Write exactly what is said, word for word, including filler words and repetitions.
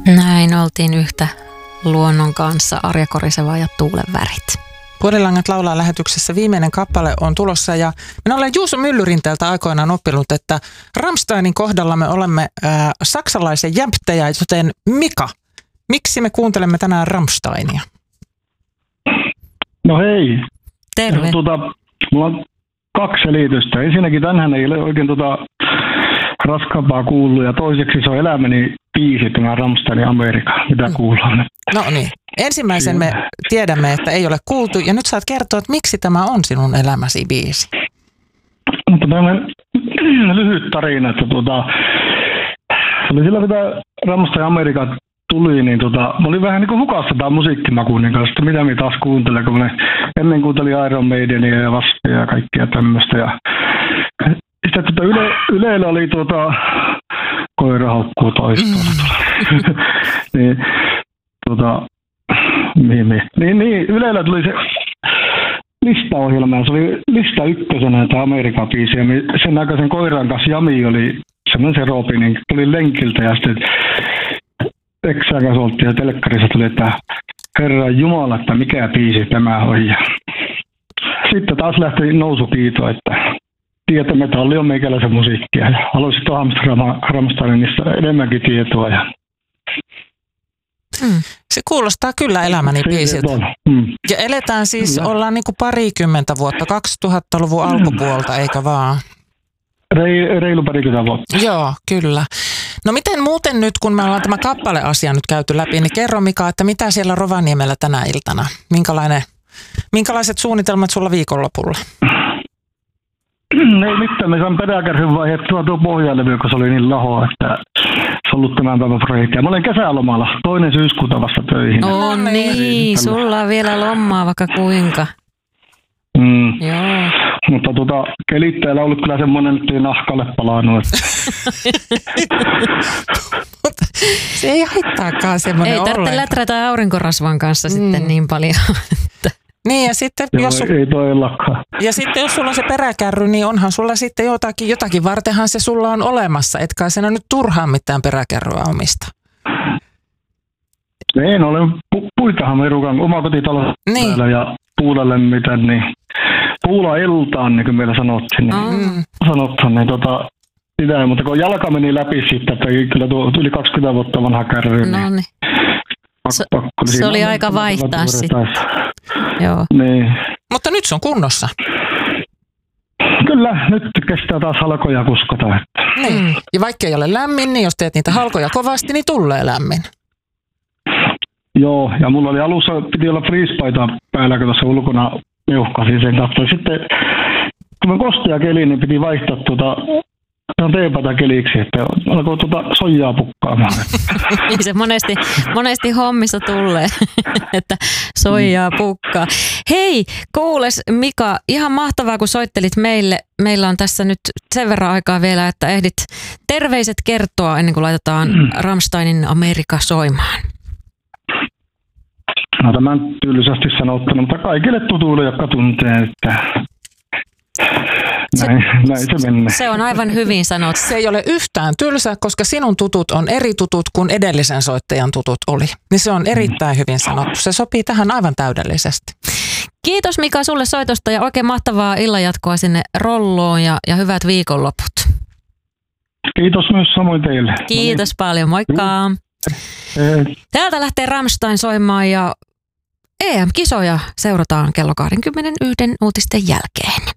Näin oltiin yhtä luonnon kanssa, Arja Koriseva ja Tuulen värit. Puolilangat laulaa lähetyksessä viimeinen kappale on tulossa ja minä olen Juuso Myllyrinteeltä aikoinaan oppinut, että Rammsteinin kohdalla me olemme ää, saksalaisen jämptejä, joten Mika, miksi me kuuntelemme tänään Rammsteinia? No hei. Terve. Tuota, mulla on kaksi selitystä. Ensinnäkin tänään ei ole oikein tuota raskaampaa kuullut ja toiseksi se on elämäni biisi, tämä Rammsteinin Amerika, mitä kuullaan. No niin. Ensimmäisen me tiedämme, että ei ole kuultu ja nyt saat kertoa, että miksi tämä on sinun elämäsi biisi. Mutta tämmöinen lyhyt tarina, että tuota, oli silloin, kun tämä Rammstein Amerika tuli, niin tota, mä olin vähän niin kuin hukassa tämän musiikkimakuun kanssa, että mitä minä taas kuuntelen, kun mä ennen kuuntelin Iron Maidenia ja Waspia ja kaikkia tämmöistä. Ja sitten tuota Yle, Ylellä oli tuota, koira haukkuu toistoa. Mm. niin, tuota, niin, niin, niin, niin, Ylellä tuli se listaohjelma, se oli lista ykkösenä tämä Amerikan-biisi, ja sen aikaisen koiran kanssa Jami oli semmoinen se Robi, niin tuli lenkiltä ja sitten Eksään kanssa oltiin ja telkkarissa tuli, että Herran Jumala, että mikä biisi tämä on. Ja sitten taas lähti nousukiito, että tietometalli on meikäläisen musiikkia. Ja haluaisin tuohon Rammsteinista enemmänkin tietoa. Ja Hmm. Se kuulostaa kyllä elämäni biisiltä. Hmm. Ja eletään siis, kyllä. Ollaan niin kuin parikymmentä vuotta, kaksituhattaluvun hmm. alkupuolta, eikä vaan? Re, reilu parikymmentä vuotta. Joo, kyllä. No miten muuten nyt, kun me ollaan tämä kappaleasia nyt käyty läpi, niin kerro Mika, että mitä siellä Rovaniemellä tänä iltana? Minkälainen, minkälaiset suunnitelmat sulla viikonlopulla? Ei mitään, me saan peräkärryn vaihdettua tuo pohjalevy, kun se oli niin laho, että se on ollut tämän päivän projekti. Mä olen kesälomalla, toinen syyskuuta vasta töihin. No niin, sulla on vielä lomaa vaikka kuinka. Mm. Joo. Mutta tuota, kelittäjällä on ollut kyllä semmoinen, että ei nahkalle palannut. Se ei haittaakaan semmoinen ei ollenkaan. Ei tarvitse läträtä aurinkorasvan kanssa mm. sitten niin paljon. Niin ja sitten Joo, jos, ei todellakaan. Ja sitten jos sulla on se peräkärry, niin onhan sulla sitten jotakin, jotakin vartenhan se sulla on olemassa. Etkä sen nyt turhaan mitään peräkärryä omista. En ole, pu- puitahan me rukan omakotitalo niin. Ja puulelle mitä, niin puula iltaan, niin kuin meillä sanottiin. Niin, mm. sanottiin, niin tota, sitä, mutta kun jalka meni läpi sitten, että kyllä tuo yli kaksikymmentä vuotta vanha kärry. No niin. Se, se oli aika vaihtaa sitten. Joo. Niin. Mutta nyt se on kunnossa. Kyllä, nyt kestää taas halkoja kuskota. Että. Niin. Ja vaikka ei ole lämmin, niin jos teet niitä halkoja kovasti, niin tulee lämmin. Joo, ja mulla oli alussa, piti olla freeze-paita päällä, kun tuossa ulkona meuhkasin sen katsoin. Sitten kun mä kostia keliin, niin piti vaihtaa tuota, teepaita keliksi, että alkoi tuota soijaa pukkaamaan. Niin se monesti, monesti hommissa tulee, että soijaa pukkaa. Hei, kuules Mika, ihan mahtavaa kun soittelit meille. Meillä on tässä nyt sen verran aikaa vielä, että ehdit terveiset kertoa ennen kuin laitetaan Rammsteinin Amerika soimaan. No tämän tylsästi sanottuna, mutta kaikille tutuille, jotka tuntee, että näin se, näin se menee. Se on aivan hyvin sanottu. Se ei ole yhtään tylsä, koska sinun tutut on eri tutut kuin edellisen soittajan tutut oli. Niin se on erittäin hyvin sanottu. Se sopii tähän aivan täydellisesti. Kiitos Mika sulle soitosta ja oikein mahtavaa illanjatkoa sinne Rolloon ja, ja hyvät viikonloput. Kiitos myös samoin teille. Kiitos no niin. Paljon, moikka. Täältä lähtee Rammstein soimaan ja E M-kisoja seurataan kello kaksikymmentäyksi uutisten jälkeen.